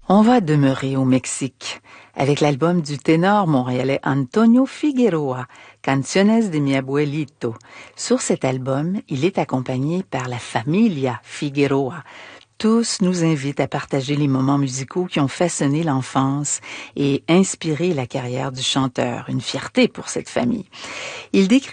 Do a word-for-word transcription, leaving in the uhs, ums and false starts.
On va demeurer au Mexique avec l'album du ténor montréalais Antonio Figueroa, Canciones de mi abuelito. Sur cet album, il est accompagné par la familia Figueroa. Tous nous invitent à partager les moments musicaux qui ont façonné l'enfance et inspiré la carrière du chanteur. Une fierté pour cette famille. Il décrit